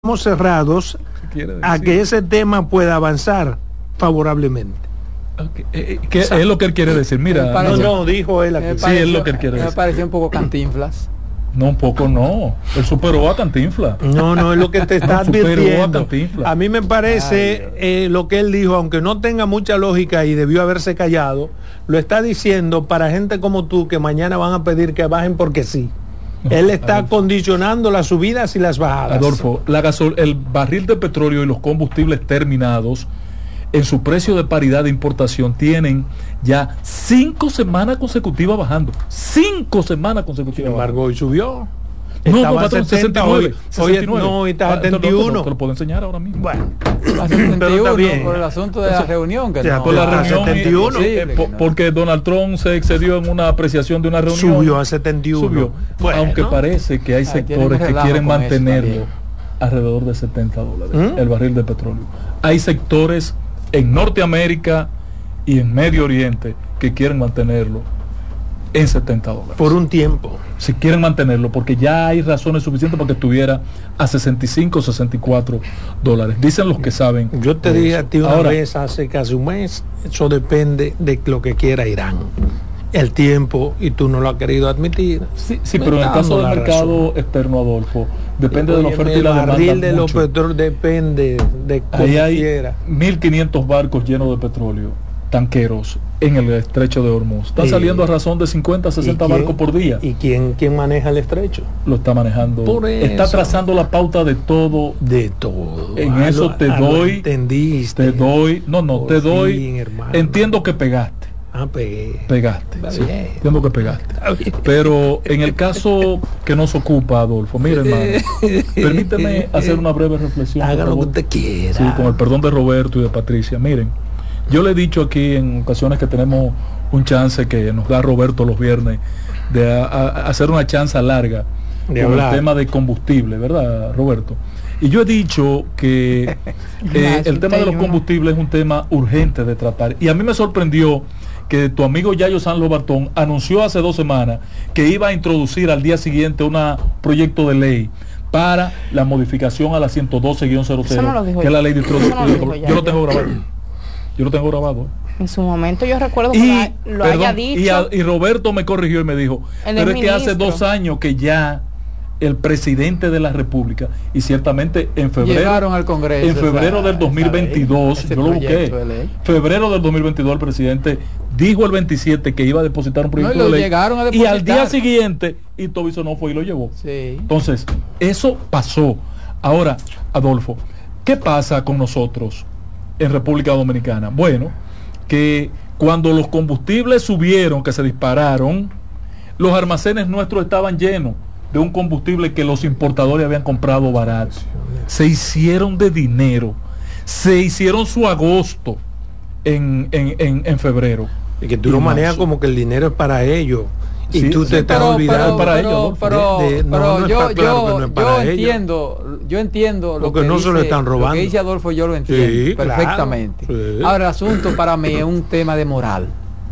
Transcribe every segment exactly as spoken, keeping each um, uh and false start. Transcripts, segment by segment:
estamos cerrados a que ese tema pueda avanzar favorablemente. Okay. Eh, ¿Qué o sea, es lo que él quiere decir? Mira, pareció, no, no, dijo él aquí. Sí, pareció, es lo que él quiere me decir. Me pareció un poco Cantinflas. No, un poco no. Él superó a Cantinflas. No, no, es lo que te está no, advirtiendo. A, a mí me parece Ay, eh, lo que él dijo, aunque no tenga mucha lógica y debió haberse callado, lo está diciendo para gente como tú que mañana van a pedir que bajen porque sí. No, él está Adolfo. condicionando las subidas y las bajadas. Adolfo, la gasol el barril de petróleo y los combustibles terminados en su precio de paridad de importación tienen ya cinco semanas consecutivas bajando. Cinco semanas consecutivas. Sin embargo, hoy subió. No, Estaba no, setenta, sesenta y nueve, hoy, hoy no, hoy está ah, setenta y uno. Te lo, te lo puedo enseñar ahora mismo. Bueno, a setenta y uno por el asunto de la reunión. Que o sea, no, por la reunión setenta y uno, y, eh, por, no. Porque Donald Trump se excedió en una apreciación de una reunión. Subió a setenta y uno. Subió. Bueno, aunque parece que hay sectores que quieren mantenerlo alrededor de setenta dólares, ¿Mm? el barril de petróleo. Hay sectores en Norteamérica y en Medio Oriente que quieren mantenerlo en setenta dólares. Por un tiempo. Si quieren mantenerlo, porque ya hay razones suficientes para que estuviera a sesenta y cinco, sesenta y cuatro dólares. Dicen los que saben. Yo te dije a ti una Ahora, vez hace casi un mes, eso depende de lo que quiera Irán. El tiempo, y tú no lo has querido admitir. Sí, sí, pero en el caso del mercado razón. externo, Adolfo, depende de la oferta y la demanda. El barril de los petróleos depende de cómo Ahí hay quiera. mil quinientos barcos llenos de petróleo, tanqueros, en el estrecho de Hormuz. Están sí. saliendo a razón de cincuenta, sesenta barcos por día. ¿Y quién, quién maneja el estrecho? Lo está manejando. Por eso. Está trazando la pauta de todo. De todo. En ah, eso te ah, doy. Entendiste. Te doy. No, no, por te doy. Fin, hermano. Entiendo que pegaste. Ah, pegué. Pegaste. Sí, entiendo que pegaste. Pero en el caso que nos ocupa, Adolfo, mire, hermano, permíteme hacer una breve reflexión. Haga lo que usted quiera. Sí, con el perdón de Roberto y de Patricia. Miren, yo le he dicho aquí en ocasiones que tenemos un chance que nos da Roberto los viernes de a, a hacer una chance larga de con hablar. El tema de combustible, ¿verdad, Roberto? Y yo he dicho que eh, el tema de los combustibles es un tema urgente de tratar. Y a mí me sorprendió que tu amigo Yayo San Lobatón anunció hace dos semanas que iba a introducir al día siguiente un proyecto de ley para la modificación a la ciento doce guión cero cero, no que yo. es la ley de introducción. No lo yo lo tengo grabado. Yo lo tengo grabado. En su momento yo recuerdo y, que lo perdón, haya dicho. Y, a, y Roberto me corrigió y me dijo, pero es ministro. que hace dos años que ya el presidente de la República, y ciertamente en febrero llegaron al Congreso, en febrero esa, del dos mil veintidós, yo lo busqué, febrero del dos mil veintidós el presidente dijo el veintisiete que iba a depositar un proyecto no, y de ley, llegaron a y al día siguiente Ito no fue y lo llevó. Sí. Entonces, eso pasó. Ahora, Adolfo, ¿qué pasa con nosotros en República Dominicana? Bueno, que cuando los combustibles subieron, que se dispararon, los almacenes nuestros estaban llenos de un combustible que los importadores habían comprado barato. Se hicieron de dinero, se hicieron su agosto en, en, en, en febrero. Y que tú y lo manejas como que el dinero es para ellos. Y sí, tú te sí, estás pero, olvidando pero, para pero, ellos. Pero, de, de, no, pero no yo, claro yo, no es para yo ellos. entiendo, yo entiendo lo Porque que no dice, se lo están robando. Lo que dice Adolfo, yo lo entiendo sí, perfectamente. Claro, sí. Ahora, el asunto para mí es un tema de moral.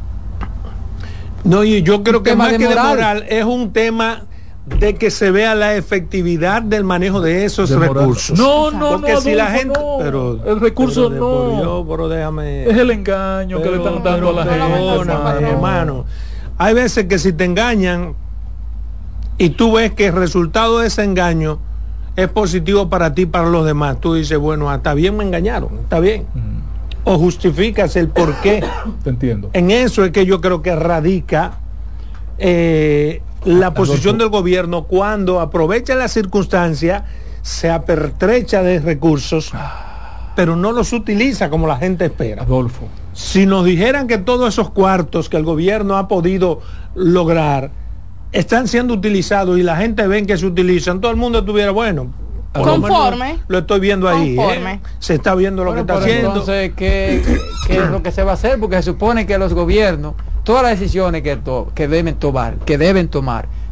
No, y yo creo un que más de que moral. de moral es un tema de que se vea la efectividad del manejo de esos de recursos. No, no, porque no, si Adolfo, la gente, no. pero el recurso pero, no, pero, yo, pero déjame, es el engaño pero, que le están dando a la gente, no, hermano. Hay veces que si te engañan y tú ves que el resultado de ese engaño es positivo para ti y para los demás, tú dices, bueno, está bien, me engañaron, está bien. Uh-huh. O justificas el por qué. Te entiendo. En eso es que yo creo que radica eh, la posición del gobierno cuando aprovecha la circunstancia, se apertrecha de recursos, pero no los utiliza como la gente espera. Adolfo. Si nos dijeran que todos esos cuartos que el gobierno ha podido lograr están siendo utilizados y la gente ven que se utilizan, todo el mundo estuviera bueno. Conforme. Lo, lo estoy viendo ahí. ¿eh? Se está viendo lo bueno, que está haciendo. Entonces, ¿qué, ¿qué es lo que se va a hacer? Porque se supone que los gobiernos, todas las decisiones que, to, que deben tomar, que deben tomar,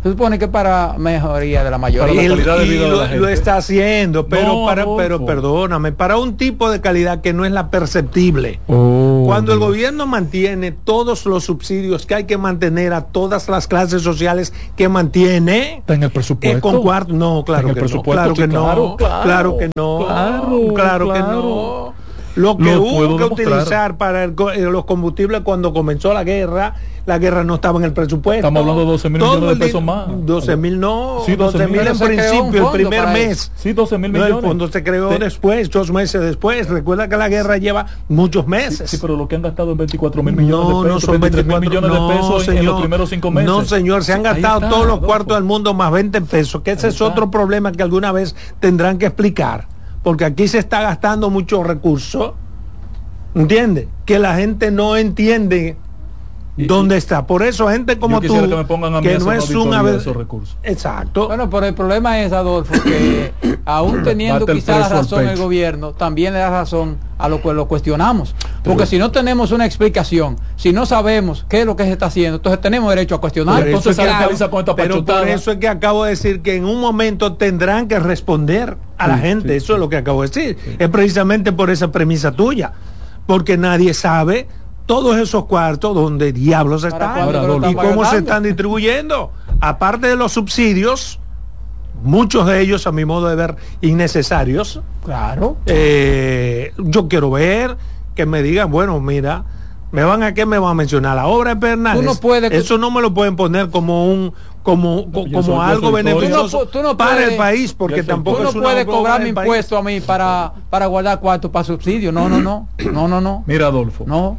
Se supone que para mejoría de la mayoría. Para la Y, calidad de y vida de lo, la gente. lo está haciendo, pero No, para, Adolfo. pero perdóname, para un tipo de calidad que no es la perceptible. Oh, Cuando el Dios. gobierno mantiene todos los subsidios que hay que mantener a todas las clases sociales que mantiene, Está en el presupuesto. eh, con cuarto, no, claro En el que no, presupuesto, claro sí, que no, claro, claro, claro que no, claro, claro que claro. no. Lo que Lo hubo puedo que demostrar. utilizar para el co- eh, los combustibles cuando comenzó la guerra, la guerra no estaba en el presupuesto. Estamos hablando de doce mil Todo millones de el pesos din- más. doce mil no, Sí, doce doce mil. mil en Pero se creó un principio, el fondo primer para mes. eso. Sí, doce mil No, millones. el fondo se creó De- después, dos meses después. Recuerda que la guerra lleva muchos meses. Sí, pero lo que han gastado en veinticuatro mil millones No, de no pesos, son veintitrés mil veinticuatro millones de pesos no, en- en los señor. primeros cinco meses. No, señor, se han Sí, ahí gastado está, todos los Adolfo. cuartos del mundo más veinte pesos, que ese Ahí es está. otro problema que alguna vez tendrán que explicar, porque aquí se está gastando muchos recursos, ¿entiende? Que la gente no entiende Y- dónde está. Por eso gente como Yo quisiera tú, que me pongan a mí que a no hacer es una un auditoría ave- de esos recursos. Exacto. Bueno, pero el problema es, Adolfo, que aún teniendo Bate el quizás la preso al razón el pecho. gobierno, también le da razón a lo que lo cuestionamos. Porque si no tenemos una explicación, si no sabemos qué es lo que se está haciendo, entonces tenemos derecho a cuestionar. Por eso Entonces es que- se realiza con esta Pero por pachotada. eso es que acabo de decir que en un momento tendrán que responder a la Sí, gente. sí, eso sí. es lo que acabo de decir. Es precisamente por esa premisa tuya. Porque nadie sabe todos esos cuartos donde diablos ¿Para están cuándo que lo y están cómo se pagando? están distribuyendo. Aparte de los subsidios, muchos de ellos, a mi modo de ver, innecesarios. Claro. Eh, yo quiero ver que me digan, bueno, mira, me van a qué me van a mencionar la obra de Pernández. Tú no puedes- Eso no me lo pueden poner como un como co- Yo como soy- yo algo soy beneficioso Tú no pu- tú no para puedes- el país, porque Yo soy- tampoco Tú no es una puedes obra cobrar mi del país. impuesto a mí para, para guardar cuarto para subsidio. No, no, no. No, no, no. Mira, Adolfo, No.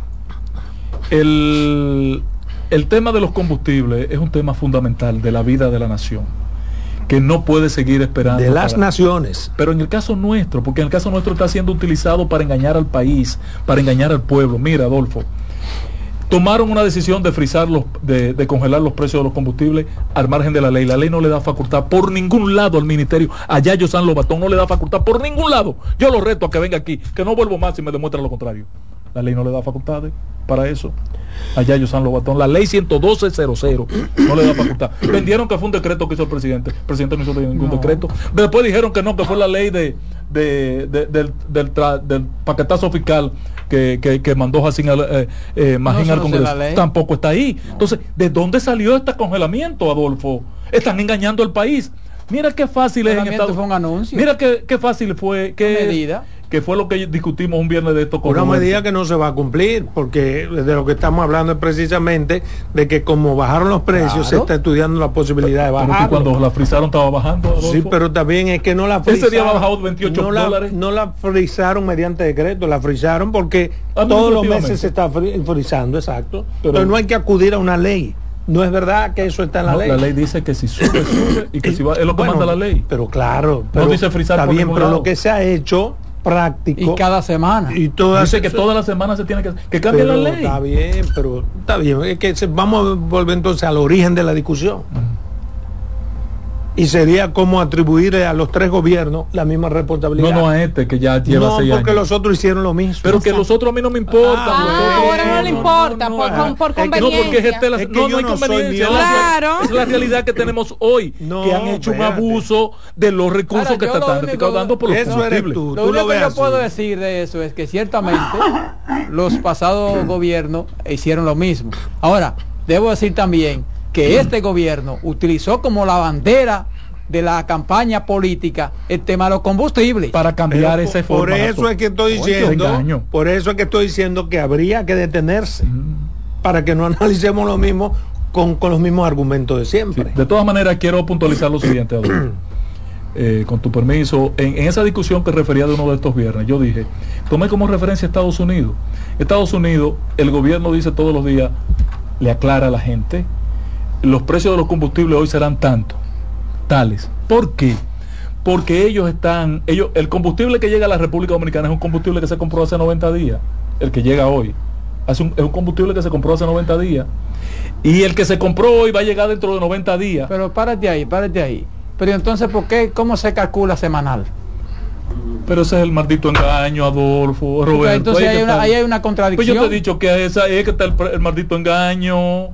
el, el tema de los combustibles es un tema fundamental de la vida de la nación, que no puede seguir esperando. De las para- naciones. Pero en el caso nuestro, porque en el caso nuestro está siendo utilizado para engañar al país, para engañar al pueblo. Mira, Adolfo, tomaron una decisión de frizar los, de, de congelar los precios de los combustibles al margen de la ley. La ley no le da facultad por ningún lado al ministerio. A Yayo San Lobatón no le da facultad por ningún lado. Yo lo reto a que venga aquí, que no vuelvo más si me demuestra lo contrario. La ley no le da facultades para eso. A Yayo San Lobatón. La ley ciento doce cero no le da facultad. Vendieron que fue un decreto que hizo el presidente. El presidente no hizo ningún No. decreto. Después dijeron que no, que fue la ley de, de, de- del, del, tra- del paquetazo fiscal que, que, que mandó Jacín al, eh, eh, Magín No, eso al no sé Congreso. la ley. Tampoco está ahí. Entonces, ¿de dónde salió este congelamiento, Adolfo? Están engañando al país. Mira qué fácil es en Congelamiento Estados fue un anuncio. Mira qué, qué fácil fue. Qué, Una medida. que fue lo que discutimos un viernes de esto con Una Roberto. medida que no se va a cumplir, porque de lo que estamos hablando es precisamente de que como bajaron los precios, Claro. se está estudiando la posibilidad de Pero que bajar. cuando la frizaron estaba bajando, Adolfo. Sí, pero también es que no la Ese día frizaron. ha bajado veintiocho no la, dólares. No la frizaron mediante decreto, la frizaron porque todos los meses se está fri- frizando, exacto. Pero- Pero, no hay que acudir a una ley. No es verdad que eso está en la No, ley. la ley dice que si sube, sube y que si va, es lo que Bueno, manda la ley. Pero claro, pero dice frizar está por bien, ningún pero lado. lo que se ha hecho práctico Y cada semana. y todas Dice que todas las semanas se tiene que que cambie pero la ley. Está bien, pero está bien. Es que se- vamos a volver entonces al origen de la discusión. Y sería como atribuirle a los tres gobiernos la misma responsabilidad. No, no a este que ya lleva No, seis porque años. los otros hicieron lo mismo. Pero que los otros a mí no me importan. Ah, los Ah, otros- ahora no le importa, por, no, con- por es que- No, conveniencia. porque es, este la- Es que no, yo no hay no soy conveniencia. miope. Claro. Es la realidad que tenemos hoy. No, que han hecho espérate. un abuso de los recursos Ahora, que yo se lo están único- recaudando por los Eso eres combustibles. tú. Lo tú único que ves yo así. puedo decir de eso es que ciertamente los pasados gobiernos hicieron lo mismo. Ahora, debo decir también que este gobierno utilizó como la bandera de la campaña política el tema de los combustibles. Para cambiar Pero ese por, por formato. eso es que estoy Oye, diciendo, engaño. por eso es que estoy diciendo que habría que detenerse Mm. para que no analicemos lo mismo con, con los mismos argumentos de Sí, siempre. de todas maneras, quiero puntualizar lo siguiente, Adolfo. Eh, con tu permiso, en, en esa discusión que refería de uno de estos viernes, yo dije, tomé como referencia a Estados Unidos. Estados Unidos, el gobierno dice todos los días, le aclara a la gente, los precios de los combustibles hoy serán tantos, tales. ¿Por qué? Porque ellos están, ellos, el combustible que llega a la República Dominicana es un combustible que se compró hace noventa días, el que llega hoy. Hace un, es un combustible que se compró hace noventa días. Y el que se compró hoy va a llegar dentro de noventa días. Pero párate ahí, párate ahí. Pero entonces, ¿por qué? ¿Cómo se calcula semanal? Pero ese es el maldito engaño, Adolfo, Roberto. Entonces ahí hay que una, está- ahí hay una Pues contradicción. yo te he dicho que esa es que está el, el maldito engaño.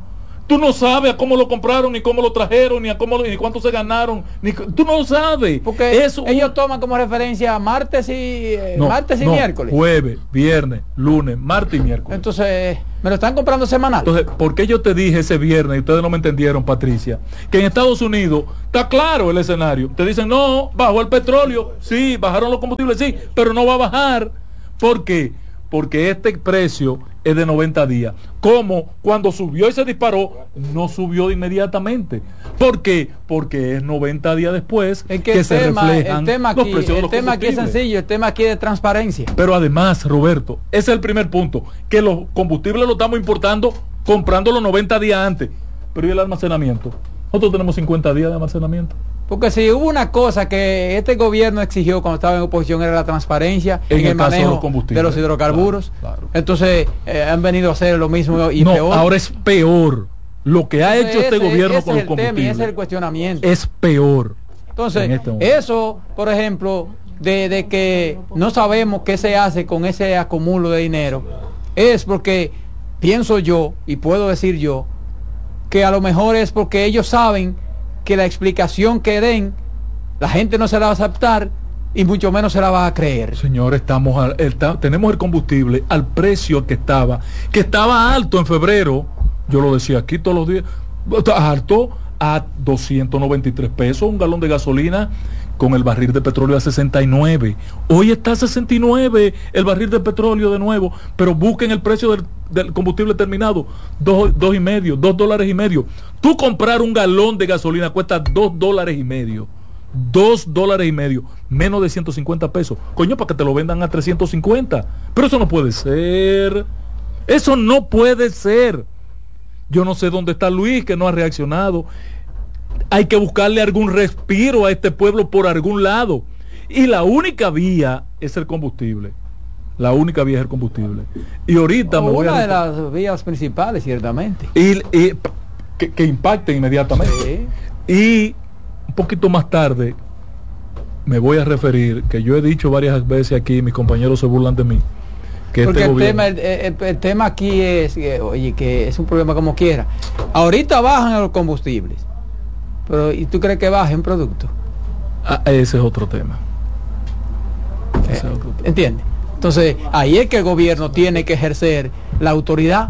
Tú no sabes a cómo lo compraron, ni cómo lo trajeron, ni a cómo lo, ni cuánto se ganaron, ni tú no lo sabes. Porque eso, ellos un... toman como referencia martes y eh, no, martes y no, miércoles. Jueves, viernes, lunes, martes y miércoles. Entonces, me lo están comprando semanal. Entonces, ¿por qué yo te dije ese viernes y ustedes no me entendieron, Patricia? Que en Estados Unidos está claro el escenario. Te dicen, no, bajó el petróleo, sí, bajaron los combustibles, sí, pero no va a bajar. ¿Por qué? Porque este precio es de noventa días. Como cuando subió y se disparó, no subió inmediatamente. ¿Por qué? Porque es noventa días después es que, que el se tema, reflejan el tema aquí, los precios de el los tema aquí es sencillo, el tema aquí es de transparencia. Pero además, Roberto, ese es el primer punto, que los combustibles los estamos importando, comprando los noventa días antes. Pero ¿y el almacenamiento? Nosotros tenemos cincuenta días de almacenamiento. Porque si hubo una cosa que este gobierno exigió cuando estaba en oposición era la transparencia en, en el, el manejo de los, de los hidrocarburos. Claro, claro. Entonces eh, han venido a hacer lo mismo y no, peor. Ahora es peor. Lo que ha Entonces, hecho este ese, gobierno ese con es los el tema y combustibles ese es el cuestionamiento. Es peor. Entonces, este eso, por ejemplo, de, de que no sabemos qué se hace con ese acumulo de dinero, es porque pienso yo, y puedo decir yo, que a lo mejor es porque ellos saben que la explicación que den la gente no se la va a aceptar y mucho menos se la va a creer. Señor, estamos al, el, tenemos el combustible al precio que estaba, que estaba alto en febrero, yo lo decía aquí todos los días, alto a doscientos noventa y tres pesos un galón de gasolina, con el barril de petróleo a sesenta y nueve. Hoy está a sesenta y nueve el barril de petróleo de nuevo, pero busquen el precio del, del combustible terminado, dos, dos y medio, dos dólares y medio. Tú comprar un galón de gasolina cuesta dos dólares y medio. Dos dólares y medio, menos de ciento cincuenta pesos. Coño, para que te lo vendan a trescientos cincuenta. Pero eso no puede ser. Eso no puede ser. Yo no sé dónde está Luis, que no ha reaccionado. Hay que buscarle algún respiro a este pueblo por algún lado. Y la única vía es el combustible. La única vía es el combustible. Y ahorita o me voy una a... de las vías principales, ciertamente. Y, y que, que impacte inmediatamente. Sí. Y un poquito más tarde me voy a referir, que yo he dicho varias veces aquí, mis compañeros se burlan de mí, que porque este el, gobierno... tema, el, el, el tema aquí es, que, oye, que es un problema como quiera. Ahorita bajan los combustibles, pero ¿y tú crees que baje un producto? Ah, ese es otro tema. Eh, ese es otro tema. ¿Entiendes? Entonces, ahí es que el gobierno tiene que ejercer la autoridad.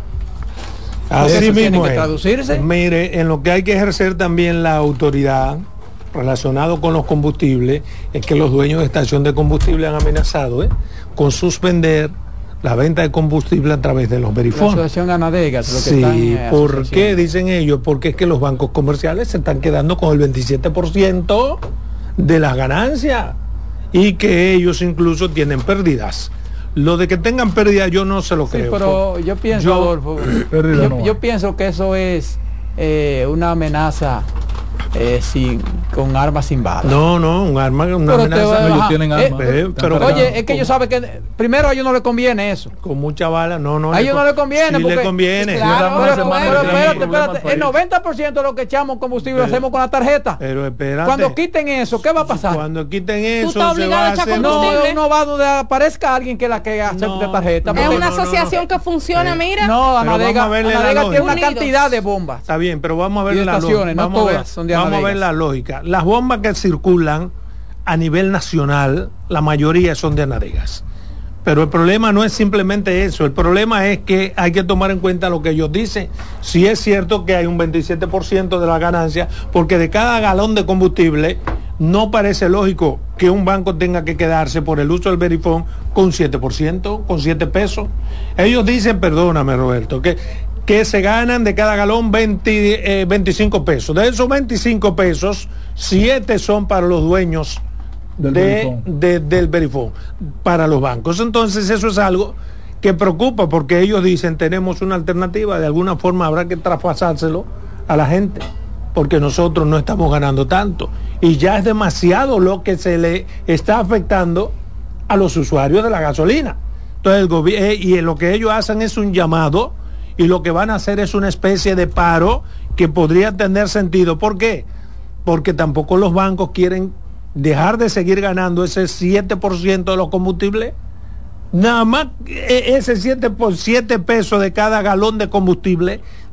Así mismo que traducirse. Mire, en lo que hay que ejercer también la autoridad relacionado con los combustibles es que los dueños de estación de combustible han amenazado ¿eh? con suspender la venta de combustible a través de los verifones. La asociación Anadega, lo que sí, están, eh, ¿por qué dicen ellos? Porque es que los bancos comerciales se están quedando con el veintisiete por ciento de las ganancias y que ellos incluso tienen pérdidas. Lo de que tengan pérdida yo no se lo sí, creo. Pero yo pienso, yo, Adolfo, yo, no yo pienso que eso es eh, una amenaza eh, sin, con armas sin balas. No, no, un arma, una pero amenaza. Te, ellos tienen armas. Eh, pero, oye, es que ellos saben que primero a ellos no les conviene eso. Con mucha bala, no, no. A ellos no les conviene. Sí porque, le conviene. Claro, pero, pero, pero espérate, espérate. El noventa por ciento de lo que echamos combustible pero, lo hacemos con la tarjeta. Pero espérate. Cuando quiten eso, ¿qué va a pasar? Cuando quiten eso, ¿tú estás obligado a echar combustible? No, no va donde aparezca alguien que la que acepte no, tarjeta. Es una no, asociación no, no. que funciona, eh, mira. No, Anadega, Anadega tiene una Unidos. cantidad de bombas. Está bien, pero vamos a ver la lógica. Vamos, no a ver, son de vamos a ver la lógica. Las bombas que circulan a nivel nacional, la mayoría son de Anadegas. Pero el problema no es simplemente eso, el problema es que hay que tomar en cuenta lo que ellos dicen. Si es cierto que hay un veintisiete por ciento de la ganancia, porque de cada galón de combustible no parece lógico que un banco tenga que quedarse por el uso del verifón con siete por ciento, con siete pesos. Ellos dicen, perdóname Roberto, que, que se ganan de cada galón veinte, eh, veinticinco pesos. De esos veinticinco pesos, siete son para los dueños del de, verifón. De, del verifón, para los bancos. Entonces eso es algo que preocupa, porque ellos dicen tenemos una alternativa, de alguna forma habrá que traspasárselo a la gente, porque nosotros no estamos ganando tanto y ya es demasiado lo que se le está afectando a los usuarios de la gasolina. Entonces el gobierno, y lo que ellos hacen es un llamado, y lo que van a hacer es una especie de paro que podría tener sentido. ¿Por qué? Porque tampoco los bancos quieren dejar de seguir ganando ese siete por ciento de los combustibles. Nada más ese siete por siete pesos de cada galón de combustible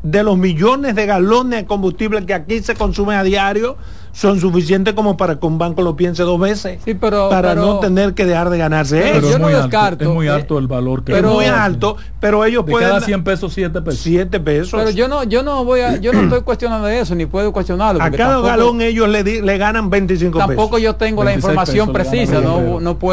de los millones de galones de combustible que aquí se consumen a diario son suficientes como para que un banco lo piense dos veces, sí, pero, para pero, no tener que dejar de ganarse pero eso. yo no muy descarto, alto, es muy alto el valor que pero, es muy hacen. alto, pero ellos de pueden cada cien pesos siete pesos siete pesos. Pero yo no yo no voy a yo no estoy cuestionando eso ni puedo cuestionarlo. A cada tampoco, galón ellos le, di, le ganan veinticinco pesos. Tampoco yo tengo la información precisa, no, no puedo